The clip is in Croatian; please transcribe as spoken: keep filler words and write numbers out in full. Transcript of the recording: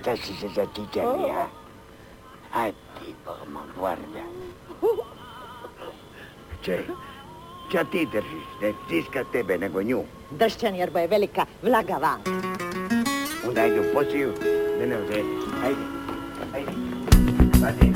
Šta si se zatičali, a? A ti, Bogma, guarda. Če, ča ti držiš? Ne stiska tebe, nego nju. Dršćan, jer bo je velika vlaga van. Onda ajde u posiju, da ne odredi. Ajde, ajde. Ajde.